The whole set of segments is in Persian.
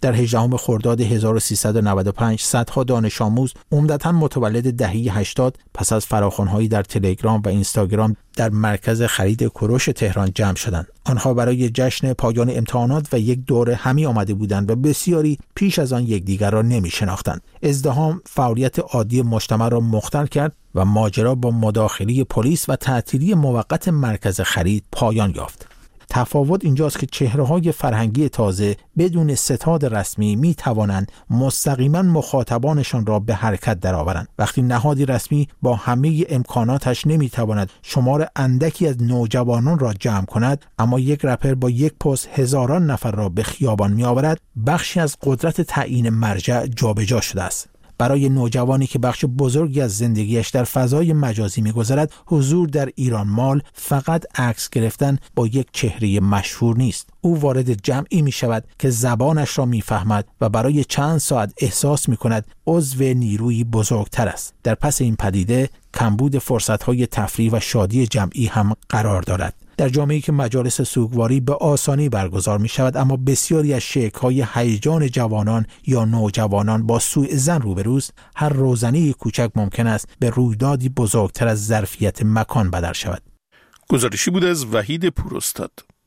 در 18 خرداد 1395 صدها دانش آموز عمدتاً متولد دهه 80 پس از فراخوان‌هایی در تلگرام و اینستاگرام در مرکز خرید کوروش تهران جمع شدند. آنها برای جشن پایان امتحانات و یک دوره همی آمده بودند و بسیاری پیش از آن یکدیگر را نمی‌شناختند. ازدحام فعالیت عادی مجتمع را مختل کرد و ماجرا با مداخله پلیس و تعطیلی موقت مرکز خرید پایان یافت. تفاوت اینجاست که چهره‌های فرهنگی تازه بدون ستاد رسمی می توانند مستقیما مخاطبانشان را به حرکت درآورند. وقتی نهادی رسمی با همه امکاناتش نمی تواند شمار اندکی از نوجوانان را جمع کند، اما یک رپر با یک پست هزاران نفر را به خیابان می آورد، بخشی از قدرت تعیین مرجع جابجا شده است. برای نوجوانی که بخش بزرگی از زندگیش در فضای مجازی می‌گذرد، حضور در ایران مال فقط عکس گرفتن با یک چهره مشهور نیست. او وارد جمعی می‌شود که زبانش را می‌فهمد و برای چند ساعت احساس می‌کند عضو نیروی بزرگتر است. در پس این پدیده کمبود فرصت‌های تفریح و شادی جمعی هم قرار دارد. در جامعه‌ای که مجالس سوگواری به آسانی برگزار می شود، اما بسیاری از شیک‌های هیجان جوانان یا نوجوانان با سوء ظن روبروست، هر روزنه کوچک ممکن است به رویدادی بزرگتر از ظرفیت مکان بدل شود. گزارشی بود از وحید پوراستاد.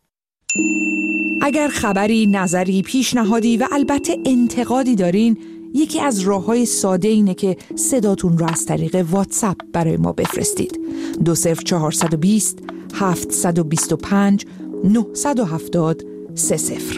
اگر خبری، نظری، پیشنهادی و البته انتقادی دارین، یکی از راه‌های ساده اینه که صداتون رو از طریق واتساپ برای ما بفرستید. 20420 725 970 30.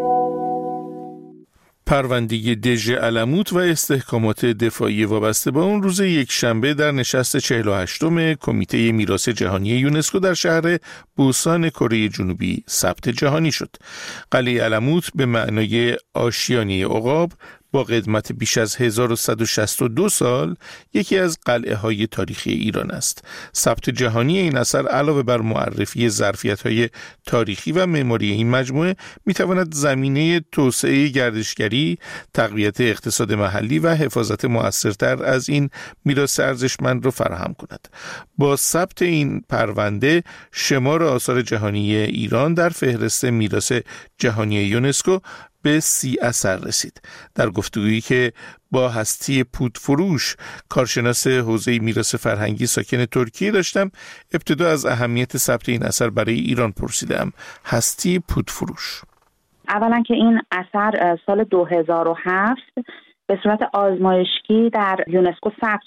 پرونده دژ علموت و استحکامات دفاعی وابسته به اون روز یکشنبه در نشست 48م کمیته میراث جهانی یونسکو در شهر بوسان کره جنوبی ثبت جهانی شد. قلعه علموت به معنای آشیانه عقاب با قدمت بیش از 1162 سال یکی از قلعه‌های تاریخی ایران است. ثبت جهانی این اثر علاوه بر معرفی ظرفیت‌های تاریخی و معماری این مجموعه می‌تواند زمینه توسعه گردشگری، تقویت اقتصاد محلی و حفاظت مؤثرتر از این میراث ارزشمند را فراهم کند. با ثبت این پرونده شمار آثار جهانی ایران در فهرست میراث جهانی یونسکو به 30 اثر رسید. در گفتگویی که با هستی پودفروش، کارشناس حوزه میراث فرهنگی ساکن ترکیه داشتم، ابتدا از اهمیت ثبت این اثر برای ایران پرسیدم. هستی پودفروش: اولا که این اثر سال 2007 به صورت آزمایشی در یونسکو ثبت